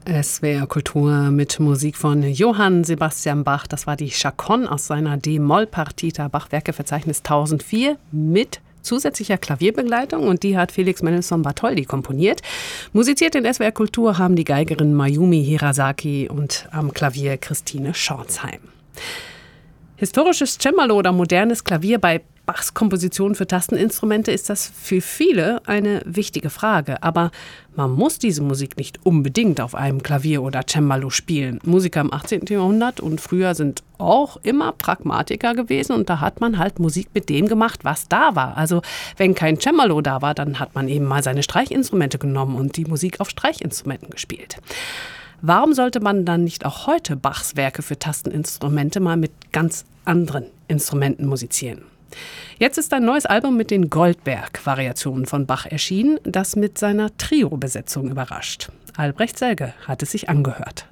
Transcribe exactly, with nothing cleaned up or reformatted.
S W R Kultur mit Musik von Johann Sebastian Bach. Das war die Chaconne aus seiner D-Moll-Partita Bachwerkeverzeichnis tausendvier mit zusätzlicher Klavierbegleitung, und die hat Felix Mendelssohn Bartholdy komponiert. Musiziert in S W R Kultur haben die Geigerin Mayumi Hirasaki und am Klavier Christine Schornsheim. Historisches Cembalo oder modernes Klavier bei Bachs Komposition für Tasteninstrumente ist das für viele eine wichtige Frage. Aber man muss diese Musik nicht unbedingt auf einem Klavier oder Cembalo spielen. Musiker im achtzehnten Jahrhundert und früher sind auch immer Pragmatiker gewesen, und da hat man halt Musik mit dem gemacht, was da war. Also wenn kein Cembalo da war, dann hat man eben mal seine Streichinstrumente genommen und die Musik auf Streichinstrumenten gespielt. Warum sollte man dann nicht auch heute Bachs Werke für Tasteninstrumente mal mit ganz anderen Instrumenten musizieren? Jetzt ist ein neues Album mit den Goldberg-Variationen von Bach erschienen, das mit seiner Trio-Besetzung überrascht. Albrecht Selge hat es sich angehört.